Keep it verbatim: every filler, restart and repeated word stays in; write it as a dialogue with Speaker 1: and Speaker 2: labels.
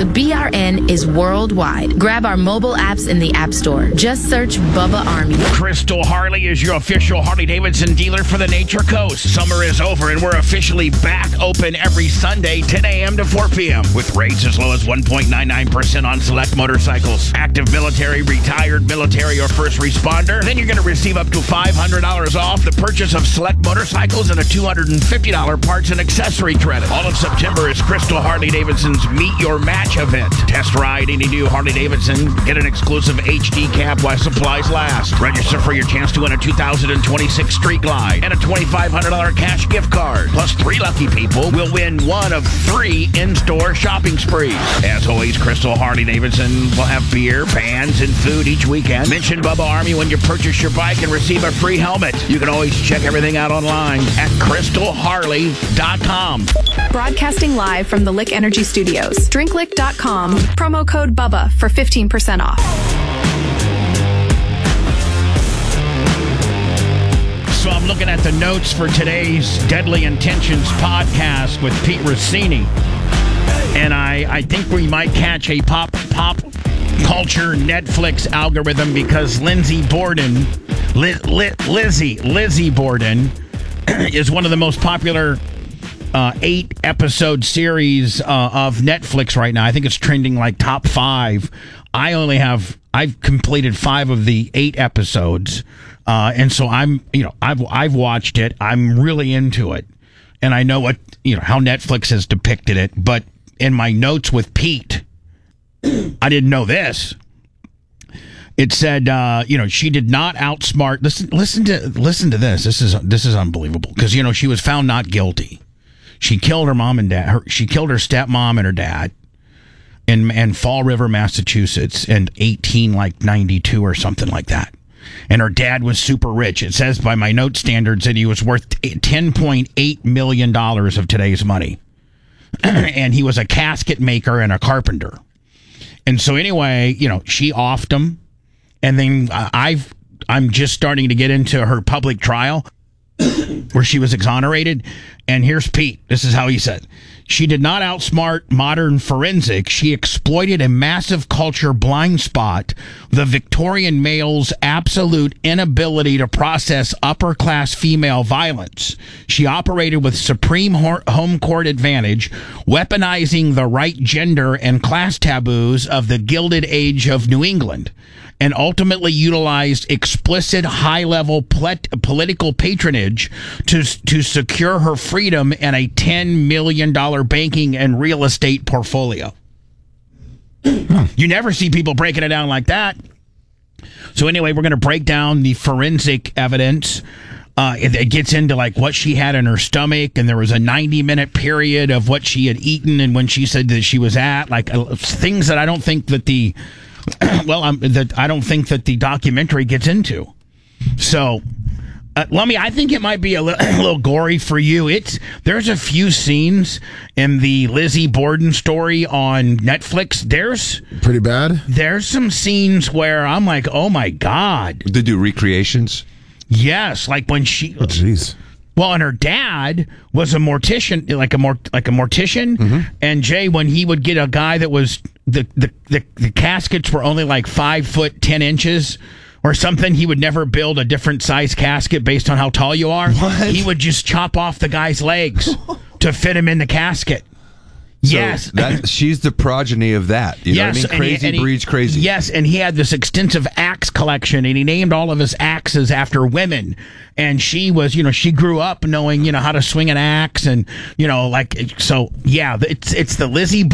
Speaker 1: B R N is worldwide. Grab our mobile apps in the App Store. Just search Bubba Army.
Speaker 2: Crystal Harley is your official Harley-Davidson dealer for the Nature Coast. Summer is over and we're officially back open every Sunday, ten a.m. to four p.m. with rates as low as one point nine nine percent on select motorcycles. Active military, retired military, or first responder. Then you're going to receive up to five hundred dollars off the purchase of select motorcycles and a two hundred fifty dollars parts and accessory credit. All of September is Crystal Harley-Davidson's Meet Your Match event. Test ride any new Harley-Davidson. Get an exclusive H D cab while supplies last. Register for your chance to win a two thousand twenty-six Street Glide and a twenty-five hundred dollars cash gift card. Plus, three lucky people will win one of three in-store shopping sprees. As always, Crystal Harley-Davidson will have beer, bands, and food each weekend. Mention Bubba Army when you purchase your bike and receive a free helmet. You can always check everything out online at crystal harley dot com.
Speaker 3: Broadcasting live from the Lick Energy Studios. drink lick dot com. Promo code BUBBA for fifteen percent off.
Speaker 2: So I'm looking at the notes for today's Deadly Intentions podcast with Pete Rossini. And I, I think we might catch a pop pop culture Netflix algorithm because Lindsay Borden, Li, Li, Lizzie, Lizzie Borden is one of the most popular uh, eight episode series uh, of Netflix right now. I think it's trending like top five. I only have, I've completed five of the eight episodes. Uh, and so I'm, you know, I've, I've watched it. I'm really into it. And I know what, you know, how Netflix has depicted it. But in my notes with Pete, I didn't know this. It said, uh, you know, she did not outsmart. Listen, listen to, listen to this. This is, this is unbelievable because, you know, she was found not guilty. She killed her mom and dad. Her, she killed her stepmom and her dad in, in Fall River, Massachusetts in eighteen like ninety-two or something like that. And her dad was super rich. It says by my note standards that he was worth ten point eight million dollars of today's money. And he was a casket maker and a carpenter. And so anyway, you know, she offed him. And then I've, I'm just starting to get into her public trial where she was exonerated. And here's Pete. This is how he said. She did not outsmart modern forensics. She exploited a massive culture blind spot, the Victorian male's absolute inability to process upper-class female violence. She operated with supreme home court advantage, weaponizing the right gender and class taboos of the Gilded Age of New England, and ultimately utilized explicit high-level plet- political patronage to, to secure her freedom and a ten million dollars banking and real estate portfolio. You never see people breaking it down like that. So anyway, we're going to break down the forensic evidence. Uh, it, it gets into like what she had in her stomach, and there was a ninety minute period of what she had eaten and when she said that she was at, like uh, things that I don't think that the well, um, that I don't think that the documentary gets into. So, uh, Lummy, I think it might be a, li- a little gory for you. It's there's a few scenes in the Lizzie Borden story on Netflix. There's
Speaker 4: pretty bad.
Speaker 2: There's some scenes where I'm like, oh my god.
Speaker 5: They do recreations.
Speaker 2: Yes, like when she.
Speaker 4: Oh, jeez.
Speaker 2: Well, and her dad was a mortician, like a mort, like a mortician. Mm-hmm. And Jay, when he would get a guy that was the, the the the caskets were only like five foot ten inches or something, he would never build a different size casket based on how tall you are.
Speaker 4: What?
Speaker 2: He would just chop off the guy's legs to fit him in the casket.
Speaker 5: So
Speaker 2: yes.
Speaker 5: That, she's the progeny of that. You
Speaker 2: yes,
Speaker 5: know what I mean? Crazy
Speaker 2: and he,
Speaker 5: breeds crazy.
Speaker 2: Yes, and he had this extensive axe collection, and he named all of his axes after women. And she was, you know, she grew up knowing, you know, how to swing an axe, and, you know, like, so, yeah, it's it's the Lizzie